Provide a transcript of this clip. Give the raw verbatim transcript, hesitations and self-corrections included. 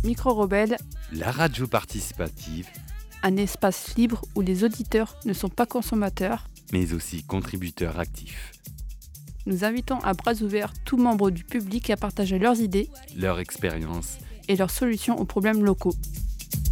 Micro-Rebelle, La radio participative, un espace libre où les auditeurs ne sont pas consommateurs. mais aussi contributeurs actifs. Nous invitons à bras ouverts tout membre du public à partager leurs idées Leur expérience et leurs solutions aux problèmes locaux.